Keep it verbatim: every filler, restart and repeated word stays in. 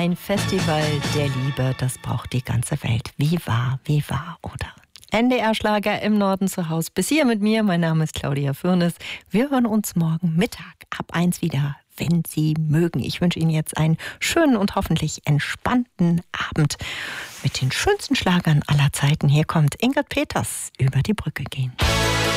Ein Festival der Liebe, das braucht die ganze Welt. Wie wahr, wie wahr, oder? N D R-Schlager im Norden zu Hause. Bis hier mit mir. Mein Name ist Claudia Fürnes. Wir hören uns morgen Mittag ab eins wieder, wenn Sie mögen. Ich wünsche Ihnen jetzt einen schönen und hoffentlich entspannten Abend mit den schönsten Schlagern aller Zeiten. Hier kommt Ingrid Peters, über die Brücke gehen.